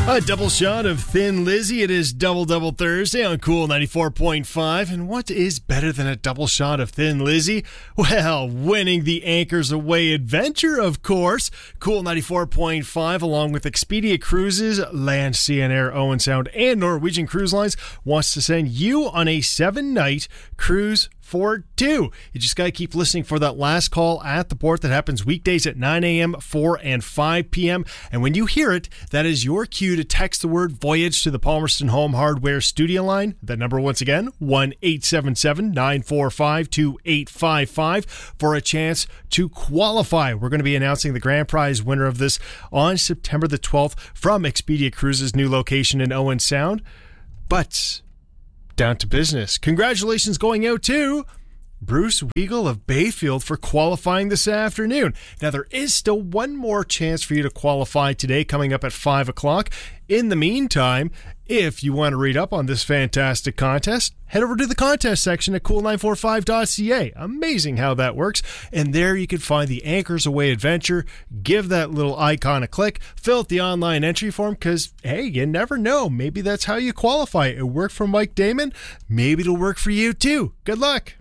A double shot of Thin Lizzy. It is Double Double Thursday on Cool 94.5. And what is better than a double shot of Thin Lizzy? Well, winning the Anchors Away adventure, of course. Cool 94.5, along with Expedia Cruises, Land, Sea and Air, Owen Sound, and Norwegian Cruise Lines, wants to send you on a 7-night cruise for 2. You just got to keep listening for that last call at the port that happens weekdays at 9 a.m., 4 and 5 p.m. And when you hear it, that is your cue to text the word Voyage to the Palmerston Home Hardware studio line. That number once again, 1-877-945-2855 for a chance to qualify. We're going to be announcing the grand prize winner of this on September the 12th from Expedia Cruises' new location in Owen Sound. But down to business. Congratulations going out to Bruce Weigel of Bayfield for qualifying this afternoon. Now, there is still one more chance for you to qualify today, coming up at 5 o'clock. In the meantime, if you want to read up on this fantastic contest, head over to the contest section at cool945.ca. Amazing how that works. And there you can find the Anchors Away adventure. Give that little icon a click. Fill out the online entry form because, hey, you never know. Maybe that's how you qualify. It worked for Mike Damon. Maybe it'll work for you too. Good luck.